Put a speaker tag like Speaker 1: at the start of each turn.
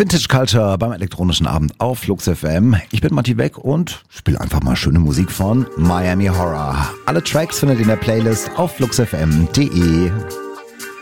Speaker 1: Vintage Culture beim elektronischen Abend auf Flux FM. Ich bin Matti Beck und spiele einfach mal schöne Musik von Miami Horror. Alle Tracks findet ihr in der Playlist auf fluxfm.de.